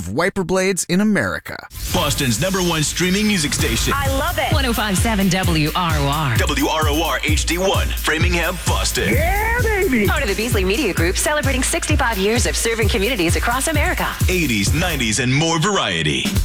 of wiper blades in America. Boston's #1 streaming music station. I love it. 105.7 WROR. WROR HD1, Framingham, Boston. Yeah, baby. Part of the Beasley Media Group, celebrating 65 years of serving communities across America. 80s, 90s, and more variety.